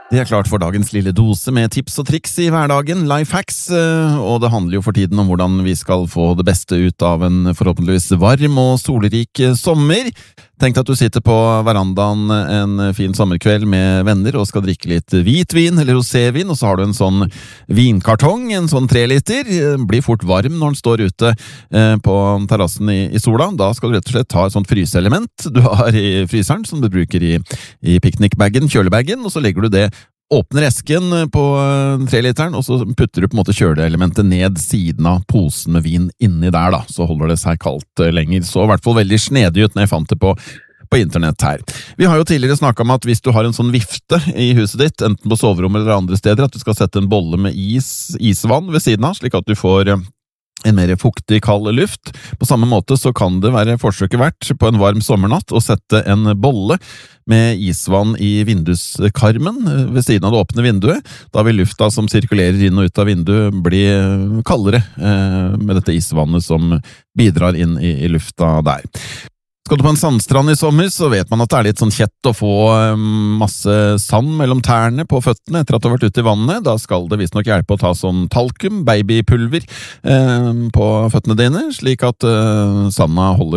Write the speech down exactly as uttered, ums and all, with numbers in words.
Det er klart for dagens lille dose med tips og triks i hverdagen, life hacks, og det handler jo for tiden om hvordan vi skal få det beste ut av en forhåpentligvis varm og solrik sommer. Tenk at du sitter på verandaen en fin sommerkveld med venner og skal drikke litt hvitvin eller rosévin, og så har du en sånn vinkartong, en sånn tre liter, blir fort varm når den står ute på terrassen i, i sola. Da skal du rett og slett ta et sånt fryseelement du har i fryseren, som du bruker i, i piknikbagen, kjølebagen, og så legger du det åpner esken på tre literen, og så putter du på en måte kjøleelementet ned siden av posen med vin inni der da, så holder det seg kaldt lenger. Så i hvert fall veldig snedig ut når jeg fant det på, på internett her. Vi har jo tidligere snakket om at hvis du har en sånn vifte i huset ditt, enten på soverommet eller andre steder, at du skal sette en bolle med is, isvann ved siden av, slik at du får en mer fuktig, kald luft. På samme måte så kan det være forsøket verdt på en varm sommernatt å sette en bolle med isvann i vinduskarmen ved siden av det åpne vinduet. Da vil lufta som sirkulerer inn og ut av vinduet bli kaldere eh, med dette isvannet som bidrar inn i, i lufta der. Skal du på en sandstrand i sommer, så vet man at det er litt sånn kjett å få masse sand mellom tærne på føttene etter at du har vært ute i vannet. Da skal det visst nok hjelpe å ta sånn talkum, babypulver, eh, på føttene dine, slik at eh, sanda holder